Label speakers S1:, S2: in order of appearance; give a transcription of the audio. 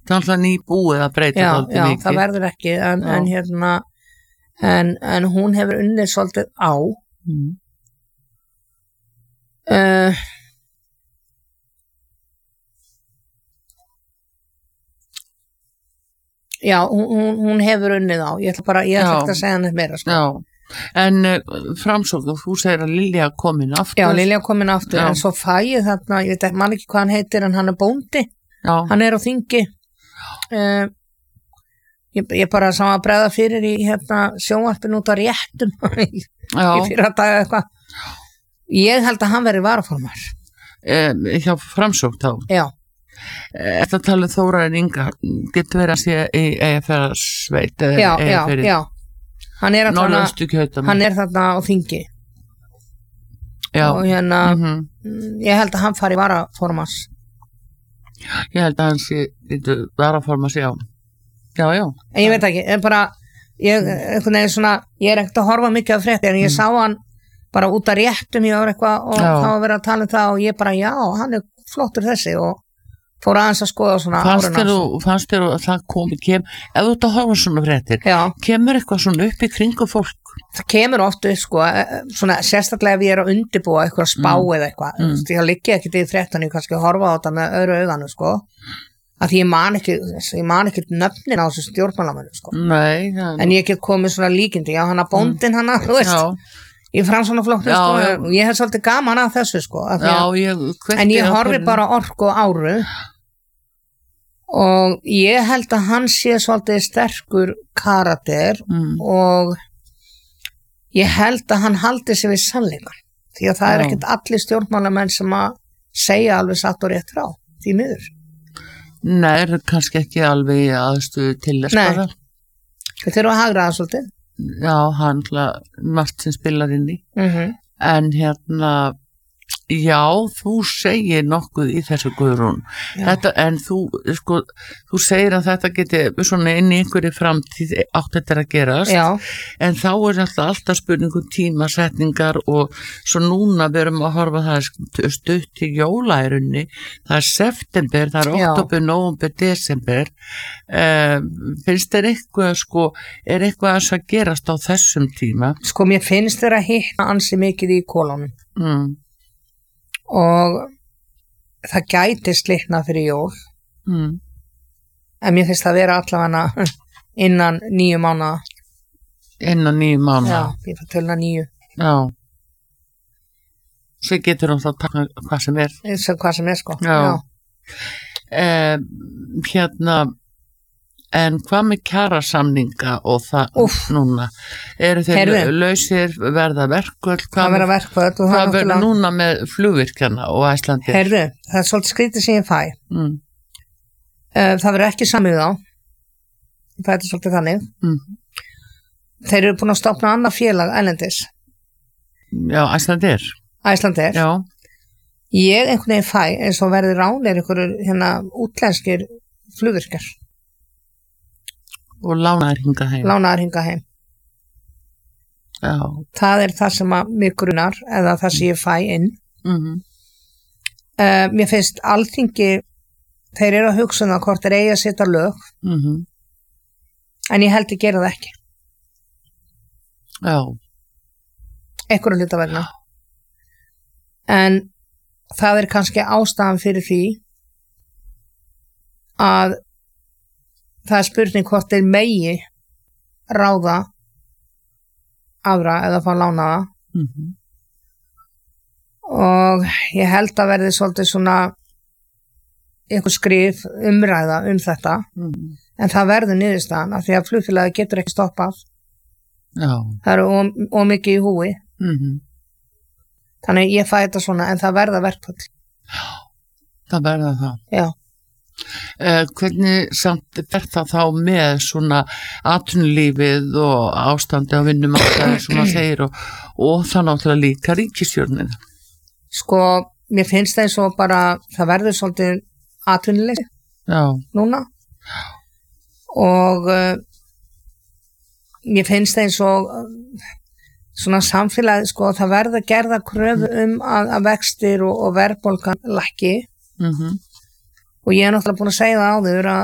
S1: Það er alltaf nýbúið að breyta dálítið mikið.
S2: Já, það verður ekki, en hún hefur unnið svolítið á. Já, hún hefur unnið á. Ég ætla ekki að segja hann meira, sko.
S1: Já. En Framsókn, þú segir að Lilja komin aftur.
S2: Já, Lilja komin aftur, en svo fæ ég þarna, ég veit man ekki hvað hann heitir, en hann bóndi. Já. Hann á þingi. Ég bara sá að bregða fyrir í sjónvarpinu út á réttum í fyrra daga eitthvað. Ég held að hann verið varaformaður.
S1: Hjá Framsókn þá?
S2: Já.
S1: Þetta talið Þórarinn Inga getur verið að sé í Eyjafjarðarsveit.
S2: Já. Hann er þarna á þingi. Já. Og ég held að hann fari varaformaðs.
S1: Ég held að hann sé varaformaðs, já. Já.
S2: En ég veit ekki, en bara ég er ekkert að horfa mikið af fréttir, en ég sá hann bara út að réttum ég var eitthvað og þá var verið að tala það og ég bara, já, hann flottur þessi og fór aðeins að skoða svona
S1: Fannst þér að það ef þú ert að horfa svona fréttir, kemur eitthvað svona upp í kringu fólk?
S2: Það kemur oft upp, sko, svona sérstaklega ef ég að undirbúa eitthvað spá eða eitthvað, því það liggi ekkert í fréttan, ég kannski horfa á þetta með öðru auganu, sko. Að því ég man ekki nöfnin á þessu stjórnmálamönnum, sko.
S1: Nei.
S2: En ég get komið svona líkindi, já, hann bóndin hann, þú veist, í Framsóknarflokknum, sko, ég hef svolítið gaman að þessu, sko. En ég horfi bara Orku og Áru og ég held að hann sé svolítið sterkur karakter og ég held að hann haldi sig við sannleikann, því að það er ekkert allir stjórnmálamenn sem að segja alveg satt og rétt frá, því miður.
S1: Nei, er kannski ekki alveg í aðstöðu til þess bara.
S2: Nei, við þurfum að hagra það svolítið.
S1: Já, hann margt sem spilar inn í. En já, þú segir nokkuð í þessu Guðrún. En þú segir að þetta geti svona inn í einhverju framtíð átt þetta að gerast. Já. En þá er alltaf spurningum tímasetningar og svo núna við erum að horfa það stutt í jólaærunni. Það er september, það er október, nóvember, desember. Finnst þér eitthvað, er eitthvað að gerast á þessum tíma? Sko,
S2: mér finnst þér að hitta ansi mikið í kolonum. Og það gæti slitna fyrir jól en mér finnst það vera allavega innan 9 mánaða.
S1: Innan 9 mánaða?
S2: Já, ég fyrir tölna 9.
S1: Já. Svo getur hún þá að taka hvað sem er.
S2: Hvað sem er, sko.
S1: Já. En hvað með kjarasamninga og það núna? Eru þeir lausir, verða verkvöld?
S2: Það verða verkvöld.
S1: Hvað verður núna með flugvirkjana og Icelandair?
S2: Heyrðu, það er svolítið skrítið sem ég fæ. Það verður ekki samið á. Það er svolítið þannig. Þeir eru búin að stofna annað félag erlendis.
S1: Já, Icelandair.
S2: Icelandair.
S1: Já.
S2: Ég einhvern veginn fæ eins og verður ránir einhverjur útlenskir flugvirkjar.
S1: Og lánaðir hingað heim. Já.
S2: Það er það sem að mig grunar eða það sem ég fæ inn. Mér finnst Alþingi, þeir eru að hugsa það hvort þeir eigi að setja lög en ég held að gera það ekki.
S1: Já.
S2: Einhverju hluta vegna. En það er kannski ástæðan fyrir því að það er spurning hvort þeir megi ráða aðra eða fá lánaða og ég held að verði svolítið svona einhver skrif umræða þetta en það verður niðurstaðan af því að flugfélagið getur ekki stoppað.
S1: Já.
S2: Það eru ómikið í húi þannig ég fæ þetta svona en það verða verkfall.
S1: Já, það verða það.
S2: Já.
S1: Hvernig samt fer það þá með svona atvinnulífið og ástandi á vinnumarkaði sem maður segir og það náttúrulega líka ríkisstjórnin?
S2: Sko, mér finnst það eins og bara það verður svolítið atvinnuleysi núna og mér finnst það eins og svona samfélagi sko það verður gerða kröfu að vextir og verðbólgan lækki og ég er náttúrulega búin að segja það áður